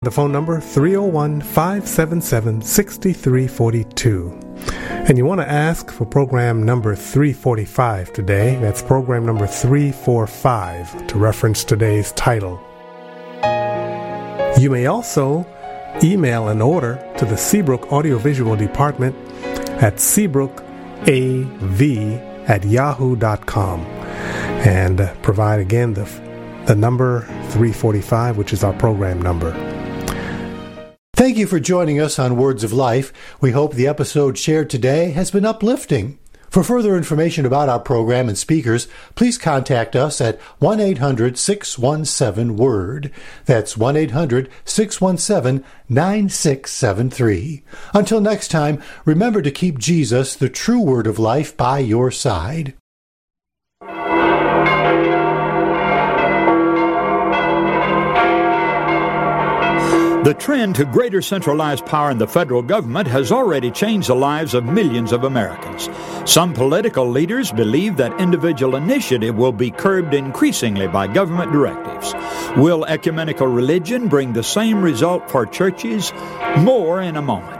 The phone number, 301-577-6342. And you want to ask for program number 345 today. That's program number 345 to reference today's title. You may also email an order to the Seabrook Audiovisual Department at seabrookav@yahoo.com and provide again the number 345, which is our program number. Thank you for joining us on Words of Life. We hope the episode shared today has been uplifting. For further information about our program and speakers, please contact us at 1-800-617-WORD. That's 1-800-617-9673. Until next time, remember to keep Jesus, the true Word of Life, by your side. The trend to greater centralized power in the federal government has already changed the lives of millions of Americans. Some political leaders believe that individual initiative will be curbed increasingly by government directives. Will ecumenical religion bring the same result for churches? More in a moment.